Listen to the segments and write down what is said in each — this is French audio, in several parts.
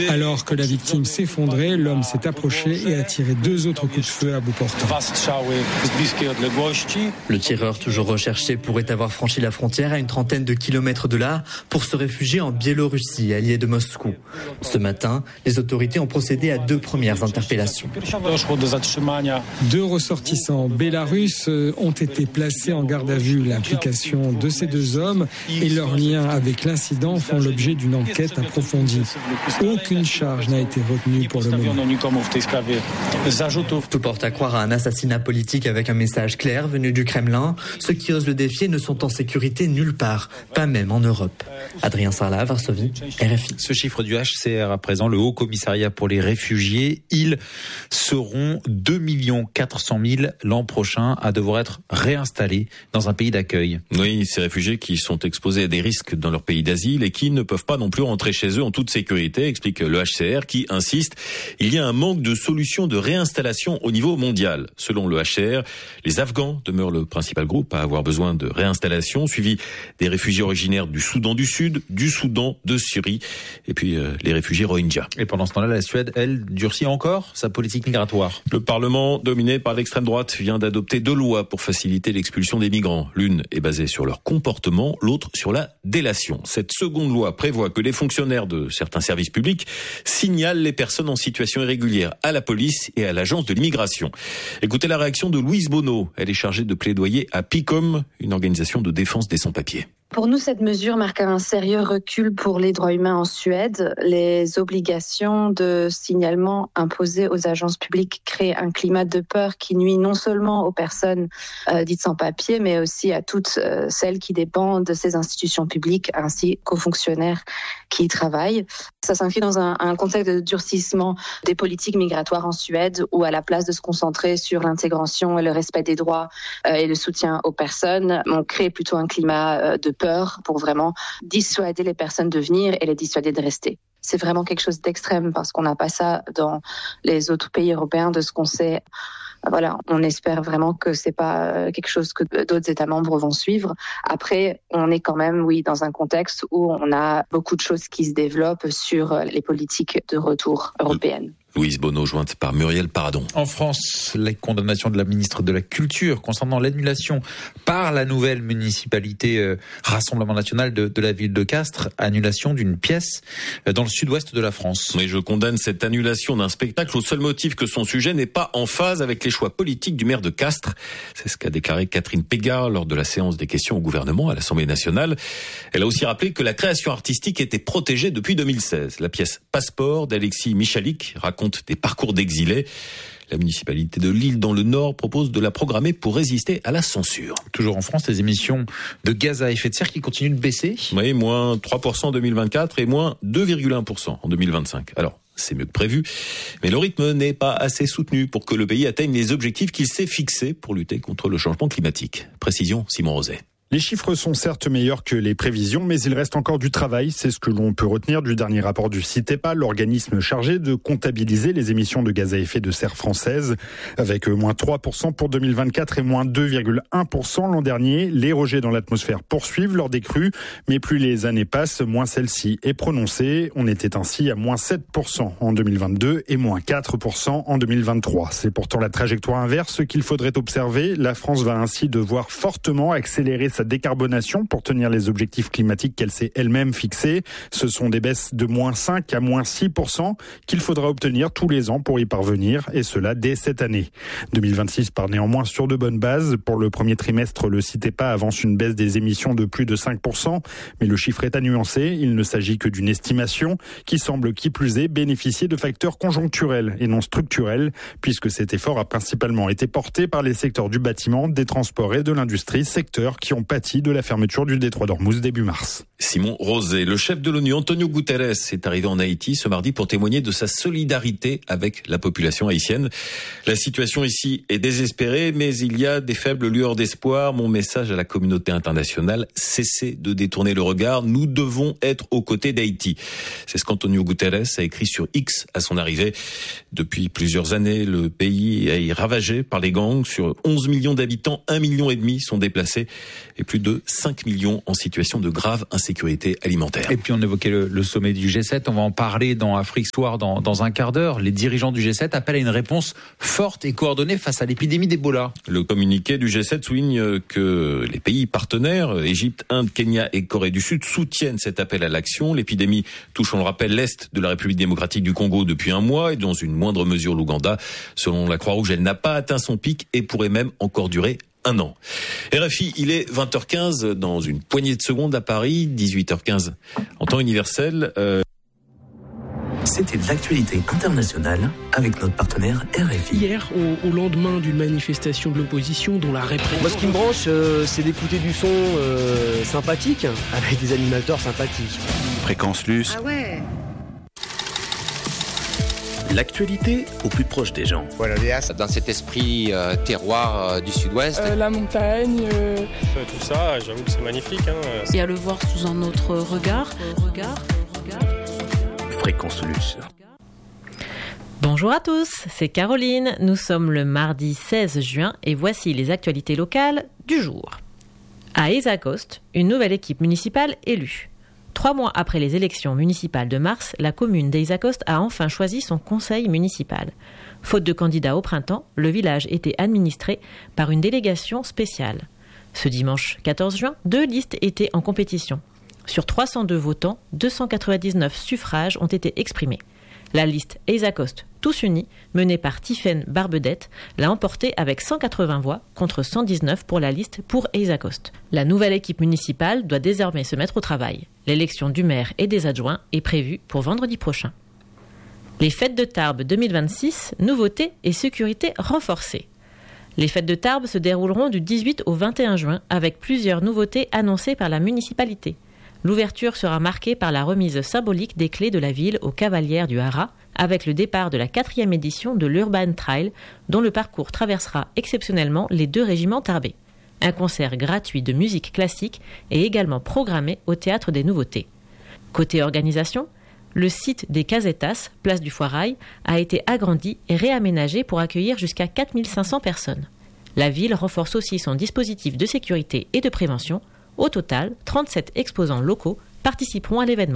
Alors que la victime s'effondrait, l'homme s'est approché et a tiré 2 autres coups de feu à bout portant. Le tireur, toujours recherché, pourrait avoir franchi la frontière à une trentaine de kilomètres de là pour se réfugier en Biélorussie, allié de Moscou. Ce matin, les autorités ont procédé à 2 premières interpellations. 2 ressortissants bélarusses ont été placés en garde à vue. L'implication de ces 2 hommes et leur lien avec l'incident font l'objet d'une enquête approfondie. Aucune charge n'a été retenue pour le moment. Tout porte à croire à un assassinat politique avec un message clair venu du Kremlin. Ceux qui osent le défier ne sont en sécurité nulle part, pas même en Europe. Adrien Sarlat, Varsovie, RFI. Ce chiffre du HCR à présent, le Haut Commissariat pour les réfugiés, ils seront 2 400 000 l'an prochain à devoir être réinstallés dans un pays d'accueil. Oui, ces réfugiés qui sont exposés à des risques dans leur pays d'asile et qui ne peuvent pas non plus rentrer chez eux en toute sécurité, explique le HCR qui insiste. Il y a un manque de solutions de réinstallation au niveau mondial. Selon le HCR, les Afghans demeurent le principal groupe à avoir besoin de réinstallation, suivi des réfugiés originaires du Soudan du Sud, du Soudan, de Syrie, et puis les réfugiés Rohingyas. Et pendant ce temps-là, la Suède, elle, durcit encore sa politique migratoire. Le Parlement, dominé par l'extrême droite, vient d'adopter 2 lois pour faciliter l'expulsion des migrants. L'une est basée sur leur comportement, l'autre sur la délation. Cette seconde loi prévoit que les fonctionnaires de certains services publics signalent les personnes en situation irrégulière à la police et à l'agence de l'immigration. Écoutez la réaction de Louise Bonneau. Elle est chargée de plaidoyer à PICOM, une organisation de défense des sans-papiers. Pour nous, cette mesure marque un sérieux recul pour les droits humains en Suède. Les obligations de signalement imposées aux agences publiques créent un climat de peur qui nuit non seulement aux personnes dites sans papier, mais aussi à toutes celles qui dépendent de ces institutions publiques, ainsi qu'aux fonctionnaires qui y travaillent. Ça s'inscrit dans un contexte de durcissement des politiques migratoires en Suède, où à la place de se concentrer sur l'intégration et le respect des droits et le soutien aux personnes, on crée plutôt un climat de peur pour vraiment dissuader les personnes de venir et les dissuader de rester. C'est vraiment quelque chose d'extrême parce qu'on n'a pas ça dans les autres pays européens de ce qu'on sait. Voilà, on espère vraiment que c'est pas quelque chose que d'autres États membres vont suivre. Après, on est quand même, oui, dans un contexte où on a beaucoup de choses qui se développent sur les politiques de retour européennes. Louise Bonneau, jointe par Muriel Paradon. En France, la condamnation de la ministre de la Culture concernant l'annulation par la nouvelle municipalité Rassemblement National de la ville de Castres, annulation d'une pièce dans le sud-ouest de la France. Mais je condamne cette annulation d'un spectacle au seul motif que son sujet n'est pas en phase avec les choix politiques du maire de Castres. C'est ce qu'a déclaré Catherine Pégard lors de la séance des questions au gouvernement à l'Assemblée nationale. Elle a aussi rappelé que la création artistique était protégée depuis 2016. La pièce Passeport d'Alexis Michalik raconte des parcours d'exilés. La municipalité de Lille, dans le Nord, propose de la programmer pour résister à la censure. Toujours en France, les émissions de gaz à effet de serre qui continuent de baisser. Oui, moins 3% en 2024 et moins 2,1% en 2025. Alors, c'est mieux que prévu, mais le rythme n'est pas assez soutenu pour que le pays atteigne les objectifs qu'il s'est fixés pour lutter contre le changement climatique. Précision, Simon Roset. Les chiffres sont certes meilleurs que les prévisions, mais il reste encore du travail. C'est ce que l'on peut retenir du dernier rapport du CITEPA, l'organisme chargé de comptabiliser les émissions de gaz à effet de serre françaises. Avec moins 3% pour 2024 et moins 2,1% l'an dernier, les rejets dans l'atmosphère poursuivent leur décrue, mais plus les années passent, moins celle-ci est prononcée. On était ainsi à moins 7% en 2022 et moins 4% en 2023. C'est pourtant la trajectoire inverse qu'il faudrait observer. La France va ainsi devoir fortement accélérer sa décarbonation pour tenir les objectifs climatiques qu'elle s'est elle-même fixés. Ce sont des baisses de moins 5 à moins 6% qu'il faudra obtenir tous les ans pour y parvenir, et cela dès cette année. 2026 part néanmoins sur de bonnes bases. Pour le premier trimestre, le CITEPA avance une baisse des émissions de plus de 5%, mais le chiffre est à nuancer. Il ne s'agit que d'une estimation qui semble, qui plus est, bénéficier de facteurs conjoncturels et non structurels, puisque cet effort a principalement été porté par les secteurs du bâtiment, des transports et de l'industrie, secteurs qui ont pâti de la fermeture du détroit d'Ormuz début mars. Simon Roset, le chef de l'ONU, Antonio Guterres, est arrivé en Haïti ce mardi pour témoigner de sa solidarité avec la population haïtienne. La situation ici est désespérée, mais il y a des faibles lueurs d'espoir. Mon message à la communauté internationale, cessez de détourner le regard. Nous devons être aux côtés d'Haïti. C'est ce qu'Antonio Guterres a écrit sur X à son arrivée. Depuis plusieurs années, le pays est ravagé par les gangs. Sur 11 millions d'habitants, 1,5 million sont déplacés. Et et plus de 5 millions en situation de grave insécurité alimentaire. Et puis on évoquait le sommet du G7, on va en parler dans Afrique Soir dans un quart d'heure. Les dirigeants du G7 appellent à une réponse forte et coordonnée face à l'épidémie d'Ebola. Le communiqué du G7 souligne que les pays partenaires, Égypte, Inde, Kenya et Corée du Sud, soutiennent cet appel à l'action. L'épidémie touche, on le rappelle, l'Est de la République démocratique du Congo depuis un mois et dans une moindre mesure l'Ouganda. Selon la Croix-Rouge, elle n'a pas atteint son pic et pourrait même encore durer un an. RFI, il est 20h15 dans une poignée de secondes à Paris, 18h15 en temps universel. C'était de l'actualité internationale avec notre partenaire RFI. Hier, au lendemain d'une manifestation de l'opposition dont la réponse... Moi, ce qui me branche, c'est d'écouter du son sympathique, avec des animateurs sympathiques. Fréquence Luce. Ah ouais. L'actualité au plus proche des gens. Buenos días. Dans cet esprit terroir du sud-ouest. La montagne. Tout ça, j'avoue que c'est magnifique. Et à le voir sous un autre regard. Fréquence Luce. Bonjour à tous, c'est Caroline. Nous sommes le mardi 16 juin et voici les actualités locales du jour. À Ezakost, une nouvelle équipe municipale élue. 3 mois après les élections municipales de mars, la commune d'Ezakost a enfin choisi son conseil municipal. Faute de candidats au printemps, le village était administré par une délégation spéciale. Ce dimanche 14 juin, 2 listes étaient en compétition. Sur 302 votants, 299 suffrages ont été exprimés. La liste Ezakost Tous Unis, menée par Tiffaine Barbedette, l'a emportée avec 180 voix contre 119 pour la liste pour Ezakost. La nouvelle équipe municipale doit désormais se mettre au travail. L'élection du maire et des adjoints est prévue pour vendredi prochain. Les fêtes de Tarbes 2026, nouveautés et sécurité renforcée. Les fêtes de Tarbes se dérouleront du 18 au 21 juin avec plusieurs nouveautés annoncées par la municipalité. L'ouverture sera marquée par la remise symbolique des clés de la ville aux cavalières du Haras, avec le départ de la 4e édition de l'Urban Trail, dont le parcours traversera exceptionnellement les 2 régiments tarbais. Un concert gratuit de musique classique est également programmé au Théâtre des Nouveautés. Côté organisation, le site des Casetas, place du Foirail, a été agrandi et réaménagé pour accueillir jusqu'à 4500 personnes. La ville renforce aussi son dispositif de sécurité et de prévention. Au total, 37 exposants locaux participeront à l'événement.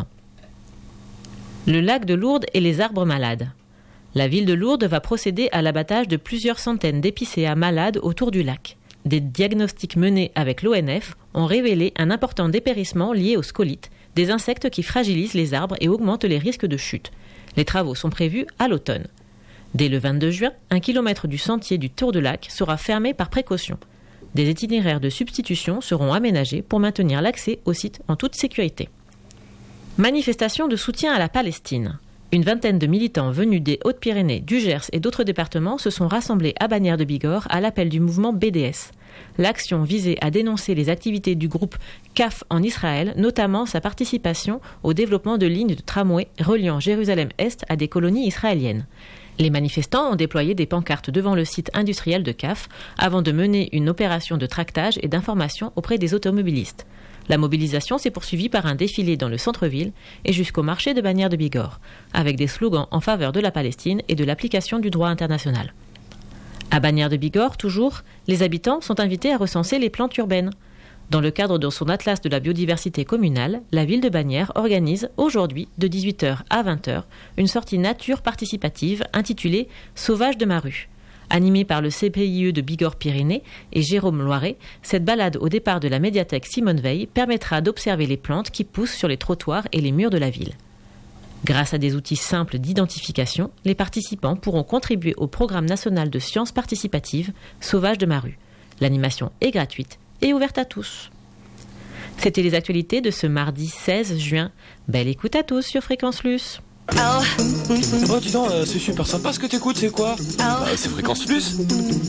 Le lac de Lourdes et les arbres malades. La ville de Lourdes va procéder à l'abattage de plusieurs centaines d'épicéas malades autour du lac. Des diagnostics menés avec l'ONF ont révélé un important dépérissement lié aux scolites, des insectes qui fragilisent les arbres et augmentent les risques de chute. Les travaux sont prévus à l'automne. Dès le 22 juin, 1 kilomètre du sentier du Tour de Lac sera fermé par précaution. Des itinéraires de substitution seront aménagés pour maintenir l'accès au site en toute sécurité. Manifestation de soutien à la Palestine. Une vingtaine de militants venus des Hautes-Pyrénées, du Gers et d'autres départements se sont rassemblés à Bagnères de Bigorre à l'appel du mouvement BDS. L'action visait à dénoncer les activités du groupe CAF en Israël, notamment sa participation au développement de lignes de tramway reliant Jérusalem-Est à des colonies israéliennes. Les manifestants ont déployé des pancartes devant le site industriel de CAF avant de mener une opération de tractage et d'information auprès des automobilistes. La mobilisation s'est poursuivie par un défilé dans le centre-ville et jusqu'au marché de Bagnères de Bigorre, avec des slogans en faveur de la Palestine et de l'application du droit international. À Bagnères de Bigorre, toujours, les habitants sont invités à recenser les plantes urbaines. Dans le cadre de son atlas de la biodiversité communale, la ville de Bagnères organise aujourd'hui, de 18h à 20h, une sortie nature participative intitulée « Sauvage de ma rue ». Animée par le CPIE de Bigorre-Pyrénées et Jérôme Loiret, cette balade au départ de la médiathèque Simone Veil permettra d'observer les plantes qui poussent sur les trottoirs et les murs de la ville. Grâce à des outils simples d'identification, les participants pourront contribuer au programme national de sciences participatives « Sauvage de ma rue ». L'animation est gratuite et ouverte à tous. C'était les actualités de ce mardi 16 juin. Belle écoute à tous sur Fréquence Luce. Oh dis donc, c'est super sympa ce que t'écoutes, c'est quoi? C'est Fréquence Luce.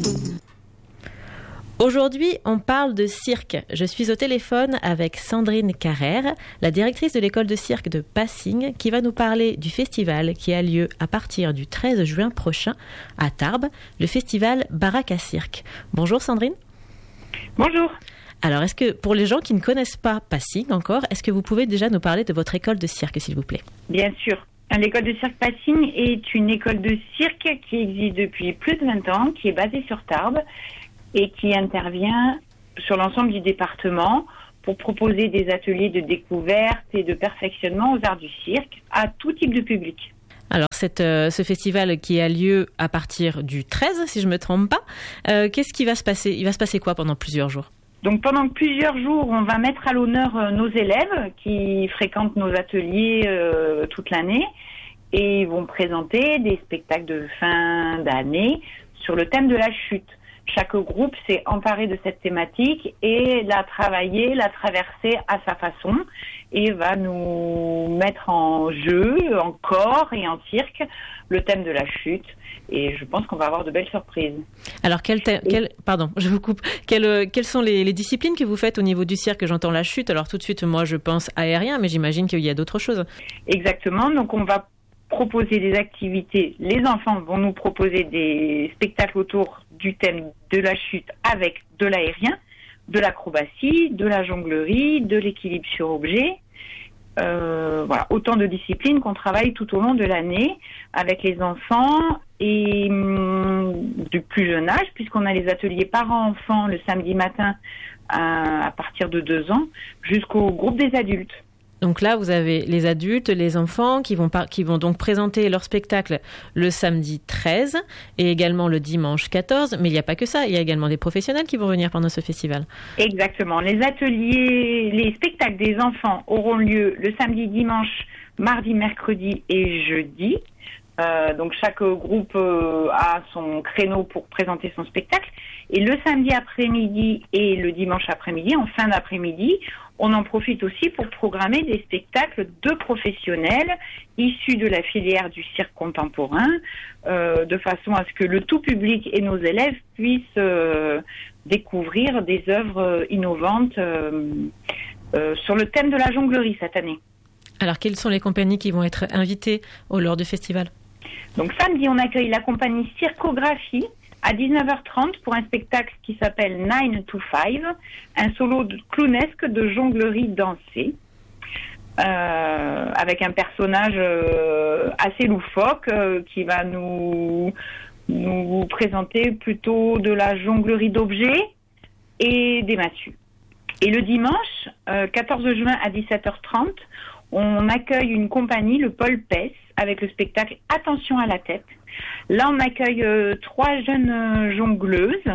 Aujourd'hui, on parle de cirque. Je suis au téléphone avec Sandrine Carrère, la directrice de l'école de cirque de Passing, qui va nous parler du festival qui a lieu à partir du 13 juin prochain à Tarbes, le festival Baraque à Cirque. Bonjour Sandrine. Bonjour. Alors, est-ce que, pour les gens qui ne connaissent pas Passing encore, est-ce que vous pouvez déjà nous parler de votre école de cirque, s'il vous plaît? Bien sûr. L'école de cirque Passing est une école de cirque qui existe depuis plus de 20 ans, qui est basée sur Tarbes et qui intervient sur l'ensemble du département pour proposer des ateliers de découverte et de perfectionnement aux arts du cirque à tout type de public. Alors, ce festival qui a lieu à partir du 13, si je ne me trompe pas, qu'est-ce qui va se passer ? Il va se passer quoi pendant plusieurs jours ? Donc pendant plusieurs jours, on va mettre à l'honneur nos élèves qui fréquentent nos ateliers toute l'année et ils vont présenter des spectacles de fin d'année sur le thème de la chute. Chaque groupe s'est emparé de cette thématique et l'a travaillée, l'a traversée à sa façon et va nous mettre en jeu, en corps et en cirque le thème de la chute. Et je pense qu'on va avoir de belles surprises. Alors, pardon, je vous coupe. Quelles sont les disciplines que vous faites au niveau du cirque ? J'entends la chute. Alors, tout de suite, moi, je pense aérien, mais j'imagine qu'il y a d'autres choses. Exactement. Donc, on va proposer des activités. Les enfants vont nous proposer des spectacles autour du thème de la chute avec de l'aérien, de l'acrobatie, de la jonglerie, de l'équilibre sur objet. Voilà, autant de disciplines qu'on travaille tout au long de l'année avec les enfants et du plus jeune âge, puisqu'on a les ateliers parents-enfants le samedi matin à partir de 2 ans, jusqu'au groupe des adultes. Donc là, vous avez les adultes, les enfants qui vont donc présenter leur spectacle le samedi 13 et également le dimanche 14. Mais il n'y a pas que ça, il y a également des professionnels qui vont venir pendant ce festival. Exactement. Les spectacles des enfants auront lieu le samedi, dimanche, mardi, mercredi et jeudi. Donc chaque groupe a son créneau pour présenter son spectacle. Et le samedi après-midi et le dimanche après-midi, en fin d'après-midi, on en profite aussi pour programmer des spectacles de professionnels issus de la filière du cirque contemporain, de façon à ce que le tout public et nos élèves puissent découvrir des œuvres innovantes sur le thème de la jonglerie cette année. Alors, quelles sont les compagnies qui vont être invitées lors du festival ? Donc samedi, on accueille la compagnie Circographie à 19h30 pour un spectacle qui s'appelle 9 to 5, un solo clownesque de jonglerie dansée, avec un personnage assez loufoque qui va nous présenter plutôt de la jonglerie d'objets et des massues. Et le dimanche, 14 juin à 17h30, on accueille une compagnie, le Paul Pess, avec le spectacle Attention à la tête. Là, on accueille 3 jeunes jongleuses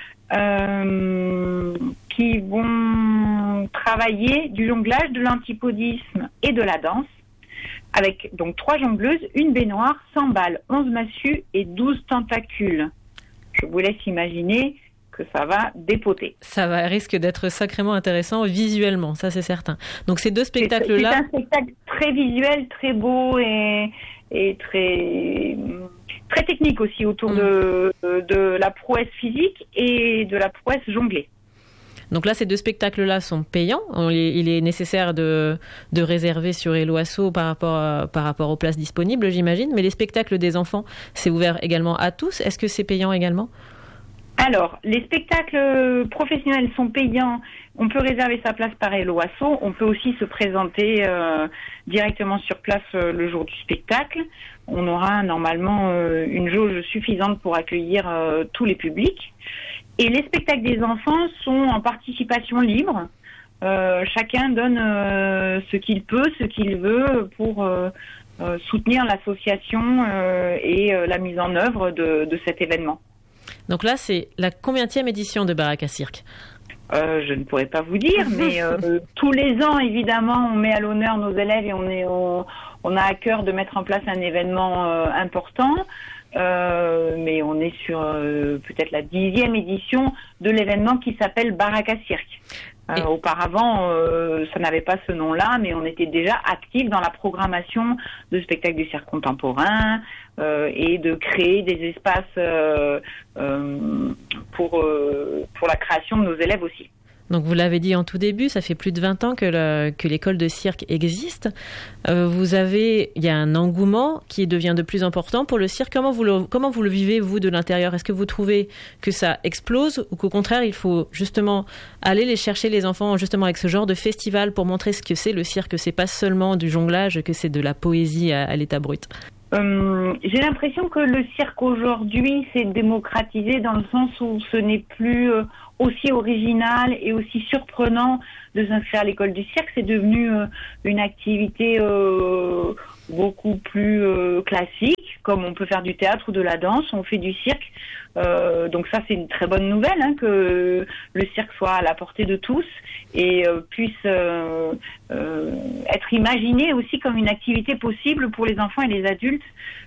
qui vont travailler du jonglage, de l'antipodisme et de la danse, avec donc 3 jongleuses, une baignoire, 100 balles, 11 massues et 12 tentacules. Je vous laisse imaginer que ça va dépoter. Ça risque d'être sacrément intéressant visuellement, ça c'est certain. Donc ces 2 spectacles-là... C'est un spectacle très visuel, très beau et très technique aussi autour de la prouesse physique et de la prouesse jonglée. Donc là, ces 2 spectacles-là sont payants. Il est nécessaire de réserver sur Helloasso par rapport aux places disponibles, j'imagine. Mais les spectacles des enfants, c'est ouvert également à tous. Est-ce que c'est payant également ? Alors, les spectacles professionnels sont payants. On peut réserver sa place par Helloasso. On peut aussi se présenter directement sur place le jour du spectacle. On aura normalement une jauge suffisante pour accueillir tous les publics. Et les spectacles des enfants sont en participation libre. Chacun donne ce qu'il peut, ce qu'il veut pour soutenir l'association et la mise en œuvre de cet événement. Donc là, c'est la combienième édition de Baraka Cirque ? Je ne pourrais pas vous dire, mais tous les ans, évidemment, on met à l'honneur nos élèves et on a à cœur de mettre en place un événement important. Mais on est sur peut-être la 10e édition de l'événement qui s'appelle Baraka Cirque. Auparavant, ça n'avait pas ce nom-là, mais on était déjà actifs dans la programmation de spectacles du cirque contemporain et de créer des espaces pour la création de nos élèves aussi. Donc vous l'avez dit en tout début, ça fait plus de 20 ans que l'école de cirque existe. Il y a un engouement qui devient de plus important pour le cirque. Comment vous le vivez, vous, de l'intérieur ? Est-ce que vous trouvez que ça explose ou qu'au contraire, il faut justement aller les chercher, les enfants, justement avec ce genre de festival pour montrer ce que c'est le cirque, que c'est pas seulement du jonglage, que c'est de la poésie à l'état brut ? J'ai l'impression que le cirque aujourd'hui s'est démocratisé dans le sens où ce n'est plus aussi original et aussi surprenant de s'inscrire à l'école du cirque. C'est devenu une activité beaucoup plus classique, comme on peut faire du théâtre ou de la danse, on fait du cirque. Donc ça, c'est une très bonne nouvelle, que le cirque soit à la portée de tous et puisse être imaginé aussi comme une activité possible pour les enfants et les adultes.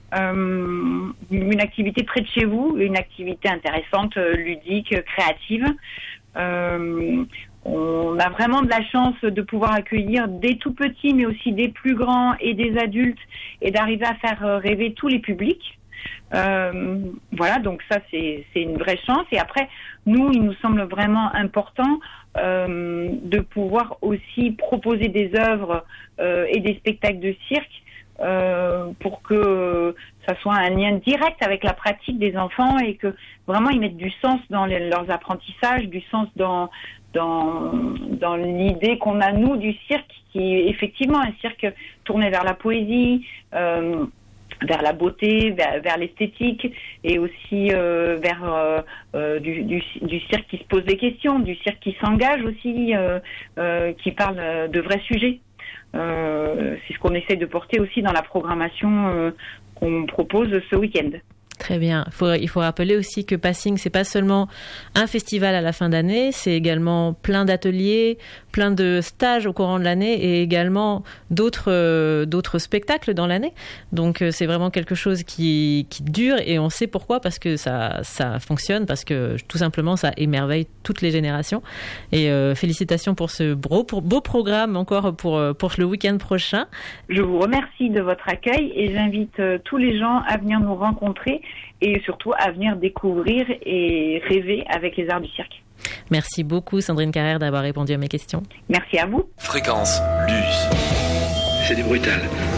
Une activité près de chez vous, une activité intéressante, ludique, créative. On a vraiment de la chance de pouvoir accueillir des tout petits, mais aussi des plus grands et des adultes, et d'arriver à faire rêver tous les publics. Voilà, donc ça c'est une vraie chance. Et après, nous, il nous semble vraiment important de pouvoir aussi proposer des œuvres et des spectacles de cirque pour que ça soit un lien direct avec la pratique des enfants et que vraiment ils mettent du sens dans leurs apprentissages, du sens dans l'idée qu'on a nous du cirque, qui est effectivement un cirque tourné vers la poésie, vers la beauté, vers l'esthétique, et aussi vers du cirque qui se pose des questions, du cirque qui s'engage aussi, qui parle de vrais sujets. C'est ce qu'on essaie de porter aussi dans la programmation qu'on propose ce week-end. Très bien. Il faut rappeler aussi que Passing, c'est pas seulement un festival à la fin d'année, c'est également plein d'ateliers, plein de stages au courant de l'année et également d'autres spectacles dans l'année. Donc c'est vraiment quelque chose qui dure et on sait pourquoi, parce que ça fonctionne, parce que tout simplement ça émerveille toutes les générations. Et félicitations pour ce beau programme encore pour le week-end prochain. Je vous remercie de votre accueil et j'invite tous les gens à venir nous rencontrer et surtout à venir découvrir et rêver avec les arts du cirque. Merci beaucoup Sandrine Carrère d'avoir répondu à mes questions. Merci à vous. Fréquence Luce. C'est du brutal.